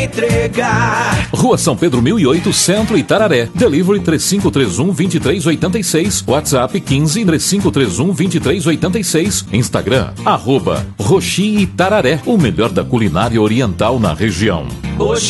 entregar. Rua São Pedro 1008, Centro, Itararé. Delivery 3531-2386. WhatsApp 15 3531-2386. Instagram, @Roxi Itararé. O melhor da culinária oriental na região.